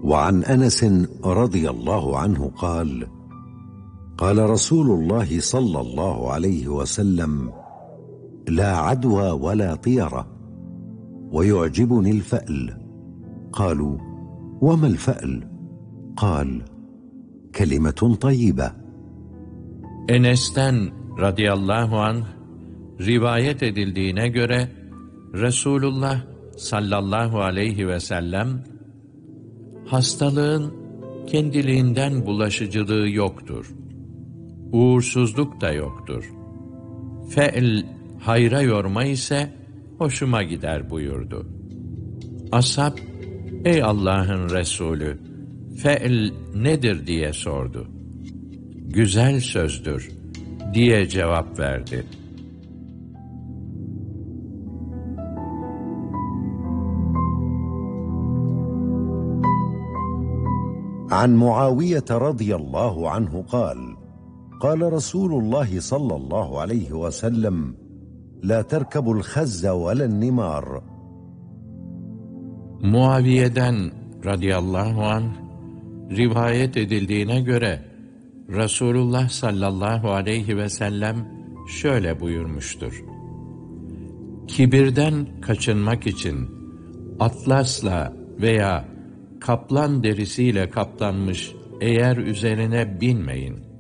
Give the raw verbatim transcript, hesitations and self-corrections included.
وعن أنس رضي الله عنه قال: قال رسول الله صلى الله عليه وسلم: لا عدوى ولا طيرة، ويعجبني الفأل. قالوا: وما الفأل؟ قال: كلمة طيبة. Enes'ten radıyallahu anh rivayet edildiğine göre Resulullah sallallahu aleyhi ve sellem, hastalığın kendiliğinden bulaşıcılığı yoktur. Uğursuzluk da yoktur. Fe'l hayra yorma ise hoşuma gider buyurdu. Ashab, ey Allah'ın Resulü, fe'l nedir diye sordu. Güzel sözdür diye cevap verdi. عن معاوية رضي الله عنه قال: قال رسول الله صلى الله عليه وسلم: لا تركبوا الخز ولا النمار. Muaviye'den radıyallahu anh rivayet edildiğine göre Resulullah sallallahu aleyhi ve sellem şöyle buyurmuştur: Kibirden kaçınmak için atlasla veya kaplan derisiyle kaplanmış eğer üzerine binmeyin.